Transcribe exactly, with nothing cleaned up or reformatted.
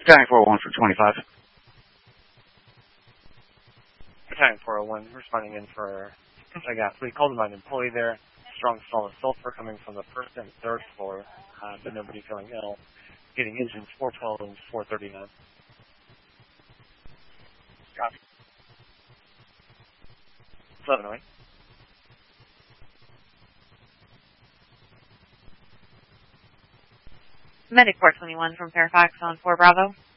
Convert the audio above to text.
Battalion four oh one for twenty-five. Battalion four oh one responding in for, I got three coal mine employee there. Strong solid sulfur coming from the first and third floor, uh, but nobody feeling ill. Getting engines four twelve and four thirty-nine. Copy. eleven oh eight. Medic four twenty-one from Fairfax on four Bravo.